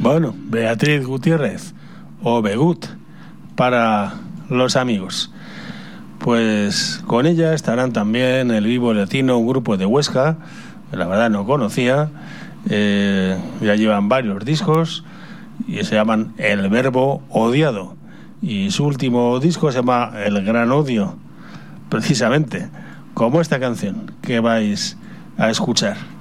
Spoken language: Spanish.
Bueno, Beatriz Gutiérrez o Begut para los amigos. Pues con ella estarán también El Vivo Latino, un grupo de Huesca, la verdad no conocía, ya llevan varios discos y se llaman El Verbo Odiado, y su último disco se llama El Gran Odio, precisamente como esta canción que vais a escuchar.